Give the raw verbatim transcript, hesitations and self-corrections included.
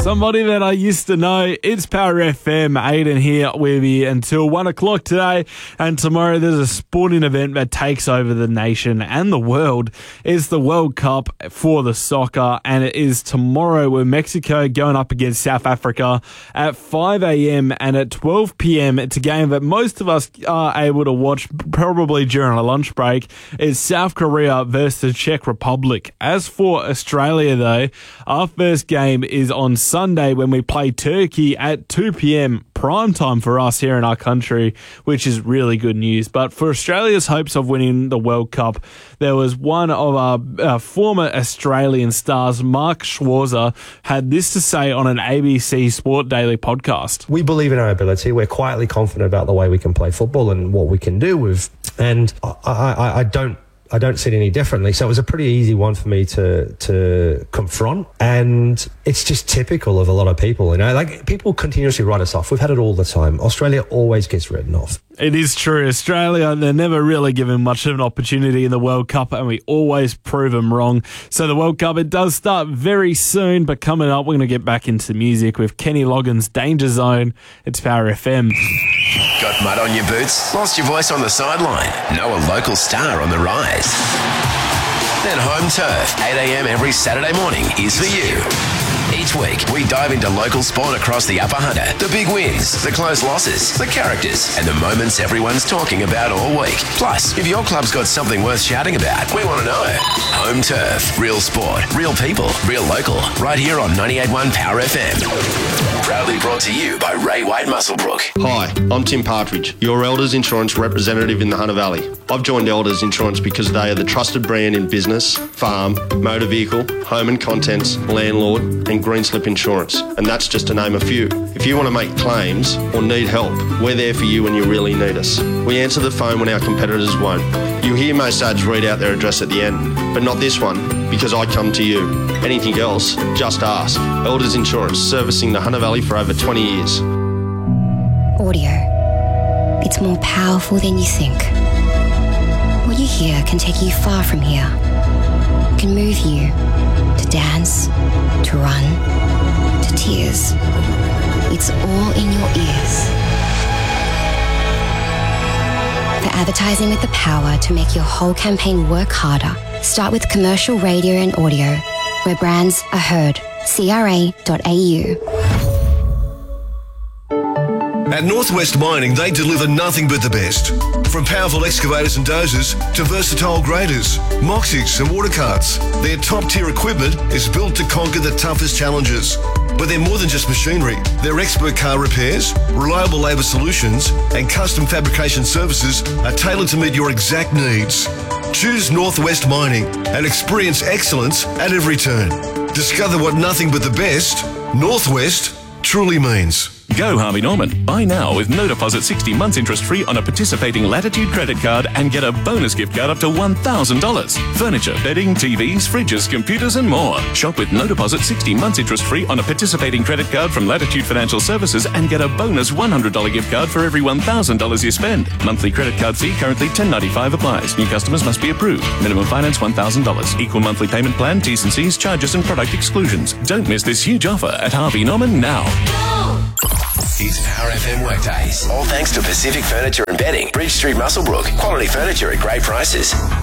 Somebody that I used to know. It's Power F M. Aiden here with you until one o'clock today. And tomorrow there's a sporting event that takes over the nation and the world. It's the World Cup for the soccer. And it is tomorrow with Mexico going up against South Africa at five a.m. and at twelve p.m. It's a game that most of us are able to watch probably during a lunch break. It's South Korea versus the Czech Republic. As for Australia, though, our first game is on Sunday when we play Turkey at two p.m. prime time for us here in our country, which is really good news. But for Australia's hopes of winning the World Cup, there was one of our, our former Australian stars, Mark Schwarzer, had this to say on an A B C Sport Daily podcast. We believe in our ability. We're quietly confident about the way we can play football and what we can do with, and I, I, I don't I don't see it any differently. So it was a pretty easy one for me to to confront. And it's just typical of a lot of people, you know, like people continuously write us off. We've had it all the time. Australia always gets written off. It is true. Australia, they're never really given much of an opportunity in the World Cup, and we always prove them wrong. So the World Cup, it does start very soon, but coming up, we're going to get back into music with Kenny Loggins' Danger Zone. It's Power F M. Got mud on your boots? Lost your voice on the sideline? Know a local star on the rise? Then Home Turf, eight a.m. every Saturday morning is for you. Each week, we dive into local sport across the Upper Hunter, the big wins, the close losses, the characters, and the moments everyone's talking about all week. Plus, if your club's got something worth shouting about, we want to know. Home Turf, real sport, real people, real local, right here on ninety-eight point one Power F M. Proudly brought to you by Ray White Musselbrook. Hi, I'm Tim Partridge, your Elders Insurance representative in the Hunter Valley. I've joined Elders Insurance because they are the trusted brand in business, farm, motor vehicle, home and contents, landlord, and Greenslip Insurance, and that's just to name a few. If you want to make claims or need help, we're there for you when you really need us. We answer the phone when our competitors won't. You hear most ads read out their address at the end, but not this one, because I come to you. Anything else, just ask. Elders Insurance, servicing the Hunter Valley for over twenty years. Audio. It's more powerful than you think. What you hear can take you far from here. It can move you to dance, to run, to tears. It's all in your ears. For advertising with the power to make your whole campaign work harder, start with commercial radio and audio, where brands are heard. C R A dot A U. At Northwest Mining, they deliver nothing but the best. From powerful excavators and dozers to versatile graders, Moxies and water carts, their top-tier equipment is built to conquer the toughest challenges. But they're more than just machinery. Their expert car repairs, reliable labour solutions, and custom fabrication services are tailored to meet your exact needs. Choose Northwest Mining and experience excellence at every turn. Discover what nothing but the best Northwest truly means. Go Harvey Norman. Buy now with no deposit sixty months interest free on a participating Latitude credit card and get a bonus gift card up to one thousand dollars. Furniture, bedding, T Vs, fridges, computers and more. Shop with no deposit sixty months interest free on a participating credit card from Latitude Financial Services and get a bonus one hundred dollars gift card for every one thousand dollars you spend. Monthly credit card fee currently ten dollars and ninety-five cents applies. New customers must be approved. Minimum finance one thousand dollars. Equal monthly payment plan, T's and C's, charges and product exclusions. Don't miss this huge offer at Harvey Norman now. It's Power F M Workdays. All thanks to Pacific Furniture and Bedding, Bridge Street, Musselbrook. Quality furniture at great prices.